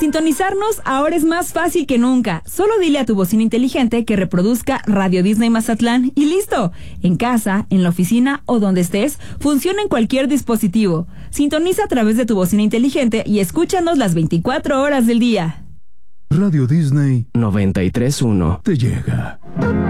Sintonizarnos ahora es más fácil que nunca. Solo dile a tu bocina inteligente que reproduzca Radio Disney Mazatlán y listo. En casa, en la oficina o donde estés, funciona en cualquier dispositivo. Sintoniza a través de tu bocina inteligente y escúchanos las 24 horas del día. Radio Disney 93.1 te llega.